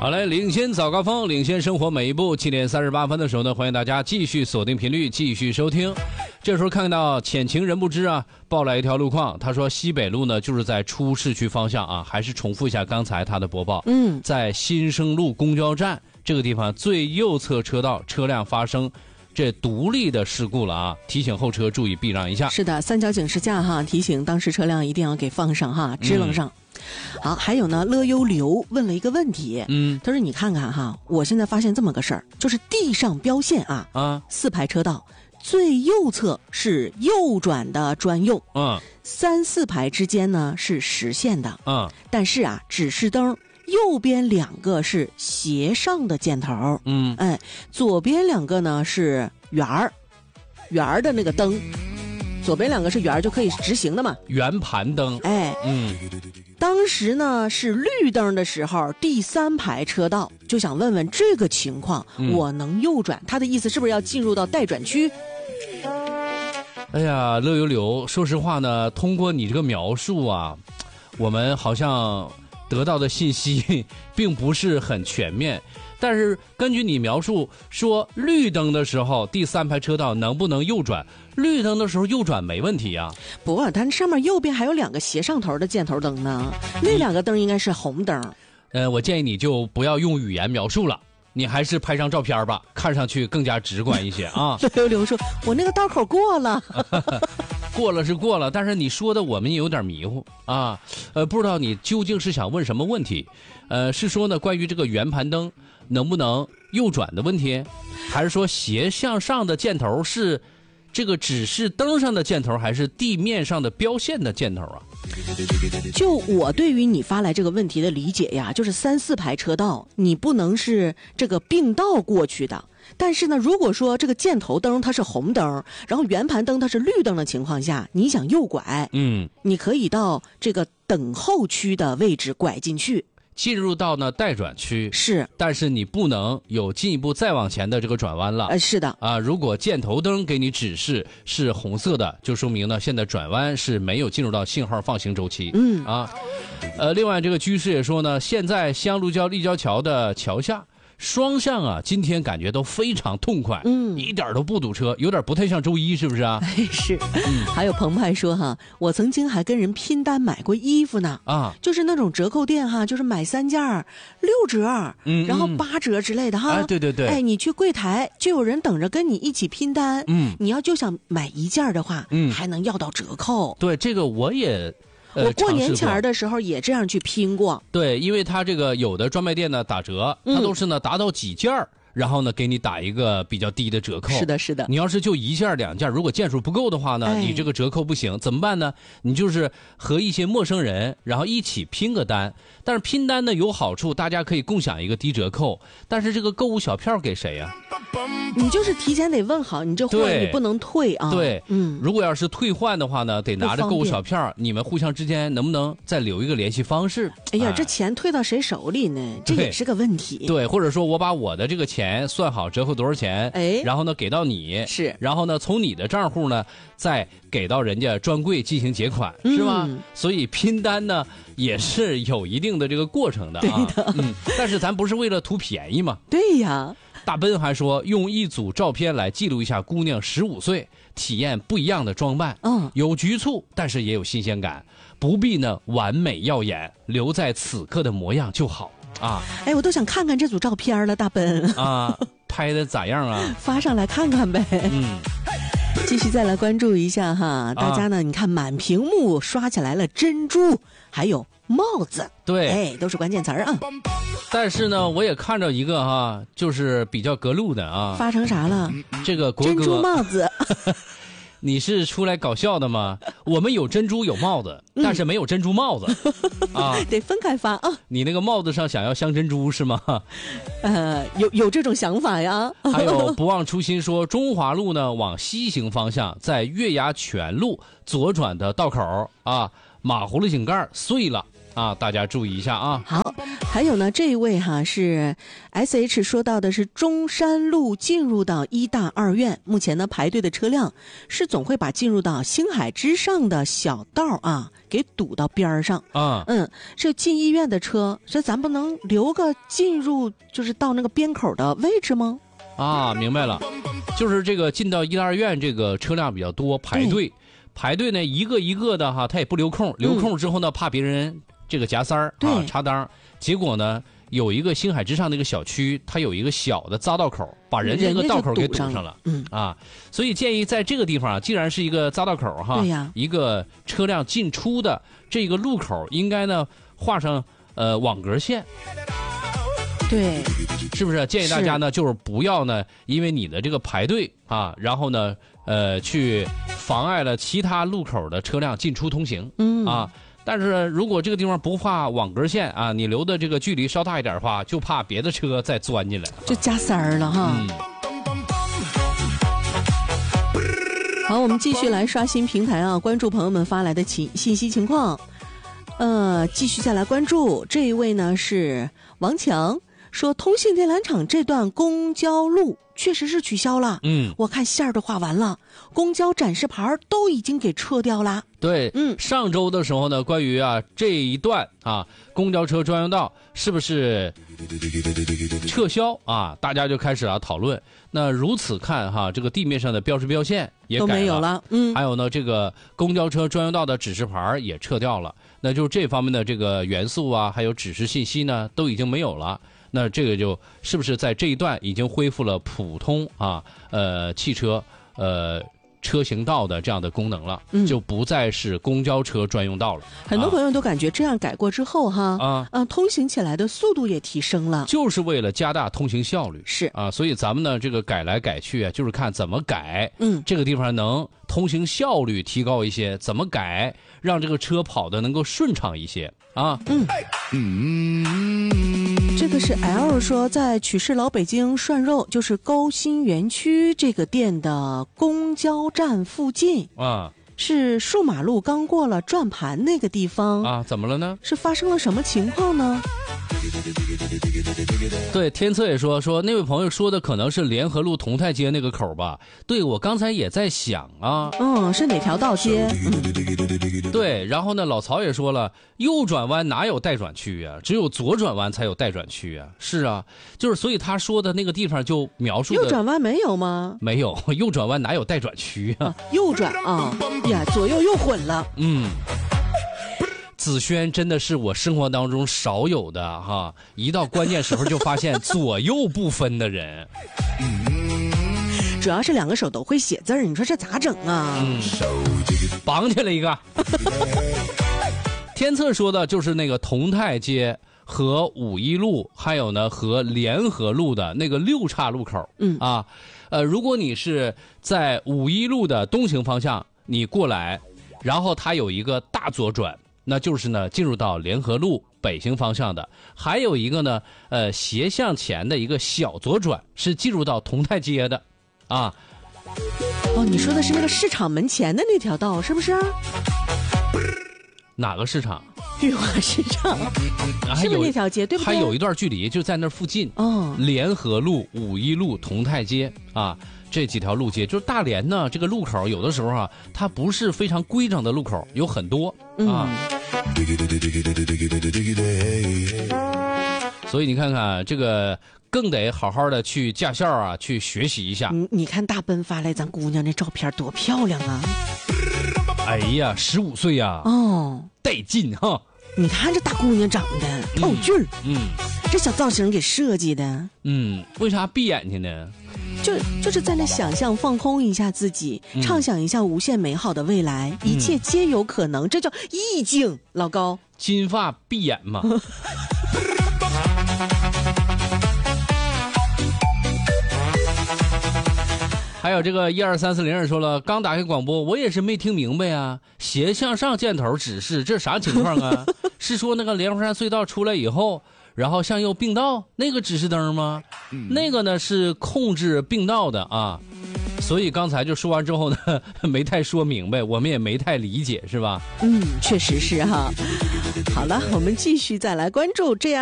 好嘞，领先早高峰，领先生活每一步。7点38分的时候呢，欢迎大家继续锁定频率，继续收听。这时候看到浅情人不知啊，报来一条路况，他说西北路呢就是在出市区方向啊，还是重复一下刚才他的播报。在新生路公交站这个地方最右侧车道车辆发生这独立的事故了啊，提醒后车注意避让一下。 是的，三角警示架哈，提醒当时车辆一定要给放上哈，支棱上。好，还有呢，乐悠流问了一个问题，他说你看看哈，我现在发现这么个事儿，就是地上标线啊，4排车道最右侧是右转的专用，3、4排之间呢是实线的，但是啊，指示灯右边2个是斜上的箭头，左边2个呢是圆儿的那个灯，左边2个是圆儿就可以直行的嘛， 圆盘灯， 当时呢是绿灯的时候，第3排车道就想问问这个情况，我能右转？他的意思是不是要进入到待转区？ 哎呀，乐悠流，说实话呢，通过你这个描述啊，我们好像得到的信息并不是很全面。但是根据你描述说，绿灯的时候第3排车道能不能右转？绿灯的时候右转没问题啊。 不，它上面右边还有2个斜上头的箭头灯呢，那2个灯应该是红灯。 我建议你就不要用语言描述了，你还是拍张照片吧，看上去更加直观一些啊。 刘刘说，我那个道口过了。 过了是过了，但是你说的我们也有点迷糊啊。不知道你究竟是想问什么问题？是说呢关于这个圆盘灯能不能右转的问题，还是说斜向上的箭头是这个指示灯上的箭头，还是地面上的标线的箭头啊？ 就我对于你发来这个问题的理解呀，就是3、4排车道你不能是这个并道过去的。但是呢，如果说这个箭头灯它是红灯，然后圆盘灯它是绿灯的情况下，你想右拐，你可以到这个等候区的位置拐进去， 进入到呢待转区， 是， 但是你不能有进一步再往前的这个转弯了。 是的啊，如果箭头灯给你指示是红色的，就说明呢现在转弯是没有进入到信号放行周期。另外这个居士也说呢，现在香鹿角立交桥的桥下双向啊，今天感觉都非常痛快，一点都不堵车，有点不太像周一，是不是啊？ 是，还有澎湃说哈，我曾经还跟人拼单买过衣服呢，就是那种折扣店哈，就是买3件6折，然后8折之类的哈。 对对对， 你去柜台就有人等着跟你一起拼单，你要就想买1件的话，还能要到折扣。 对，这个我也。 我过年前的时候也这样去拼过。 对，因为它这个有的专卖店呢打折，它都是呢达到几件然后呢给你打一个比较低的折扣。 是的是的， 你要是就1件2件，如果件数不够的话呢，你这个折扣不行，怎么办呢？你就是和一些陌生人然后一起拼个单。但是拼单呢有好处，大家可以共享一个低折扣，但是这个购物小票给谁呀？ 你就是提前得问好，你这货你不能退啊。 对，如果要是退换的话呢，得拿着购物小票，你们互相之间能不能再留一个联系方式？ 哎呀，这钱退到谁手里呢？这也是个问题。 对，或者说我把我的这个钱算好折扣多少钱，然后呢给到你， 是， 然后呢从你的账户呢再给到人家专柜进行结款，是吧？所以拼单呢也是有一定的这个过程的啊。 对的， 但是咱不是为了图便宜嘛？ 对呀。 大奔还说，用一组照片来记录一下姑娘15岁，体验不一样的装扮，有局促，但是也有新鲜感，不必呢完美耀眼，留在此刻的模样就好啊！ 我都想看看这组照片了，大奔啊，拍的咋样啊？ 发上来看看呗。继续再来关注一下哈，大家呢，你看满屏幕刷起来了珍珠，还有帽子， 对， 都是关键词啊。 但是呢，我也看着一个哈，就是比较隔路的啊。 发成啥了？ 这个国歌珍珠帽子。 你是出来搞笑的吗？我们有珍珠有帽子，但是没有珍珠帽子啊， 得分开发啊。 你那个帽子上想要镶珍珠是吗？ 有这种想法呀。 还有不忘初心说，中华路呢往西行方向，在月牙泉路左转的道口啊，马葫芦井盖碎了啊，大家注意一下啊。 好。 还有呢，这一位是 SH 说到的是中山路进入到医大2院，目前呢排队的车辆是总会把进入到星海之上的小道给堵到边上啊。 这进医院的车，这咱不能留个进入就是到那个边口的位置吗？ 啊，明白了，就是这个进到医大2院这个车辆比较多，排队呢一个一个的他也不留空，留空之后呢怕别人这个夹塞儿插裆，结果呢有一个星海之上那个小区，它有一个小的匝道口，把人家那个道口给堵上了。所以建议在这个地方既然是一个匝道口对呀， 一个车辆进出的这个路口，应该呢画上网格线。 对， 是不是？建议大家呢就是不要呢因为你的这个排队然后呢去妨碍了其他路口的车辆进出通行。但是如果这个地方不画网格线你留的这个距离稍大一点的话，就怕别的车再钻进来， 就加塞儿了好，我们继续来刷新平台关注朋友们发来的信息情况。继续再来关注这一位呢是王强，说通信电缆厂这段公交路确实是取消了。我看线儿都画完了，公交展示牌都已经给撤掉了。 对，上周的时候呢，关于这一段公交车专用道是不是撤销大家就开始讨论。那如此看这个地面上的标识标线也改了，都没有了。 还有呢，这个公交车专用道的指示牌也撤掉了。那就是这方面的这个元素还有指示信息呢，都已经没有了。那这个就是不是在这一段已经恢复了普通汽车车行道的这样的功能了，就不再是公交车专用道了。 很多朋友都感觉这样改过之后通行起来的速度也提升了， 就是为了加大通行效率。 是所以咱们呢这个改来改去就是看怎么改，这个地方能通行效率提高一些，怎么改让这个车跑的能够顺畅一些这个是 L 说，在曲市老北京涮肉，就是高新园区这个店的公交站附近是数马路刚过了转盘那个地方怎么了呢？ 是发生了什么情况呢？ 对，天策也说那位朋友说的可能是联合路同泰街那个口吧？对，我刚才也在想是哪条道街？ 对，然后呢，老曹也说了，右转弯哪有待转区只有左转弯才有待转区是就是所以他说的那个地方就描述的右转弯没有吗？ 没有，右转弯哪有待转区右转左右又混了。 子轩真的是我生活当中少有的一到关键时候就发现左右不分的人。 主要是两个手都会写字儿，你说这咋整绑起来一个。天策说的就是那个同泰街和五一路，还有呢和联合路的那个6岔路口。如果你是在五一路的东行方向，你过来，然后它有一个大左转，那就是呢进入到联合路北行方向的。还有一个呢斜向前的一个小左转，是进入到同泰街的你说的是那个市场门前的那条道是不是？ 哪个市场？ 裕华市场是不是那条街？对不对？ 还有一段距离就在那附近联合路、五一路、同泰街这几条路街。就是大连呢这个路口有的时候它不是非常规整的路口，有很多所以你看看这个更得好好的去驾校去学习一下。 你看大奔发来咱姑娘那照片多漂亮哎呀，15岁带劲你看这大姑娘长得透劲儿这小造型给设计的为啥闭眼睛呢？ 就是在那想象放空一下自己，畅想一下无限美好的未来，一切皆有可能，这叫意境。老高， 金发闭眼嘛。还有这个12340说了，刚打开广播，我也是没听明白斜向上箭头指示，这啥情况是说那个莲花山隧道出来以后，然后向右并道那个指示灯吗？那个呢是控制并道的所以刚才就说完之后呢，没太说明白，我们也没太理解，是吧？ 确实是好了，我们继续再来关注这样。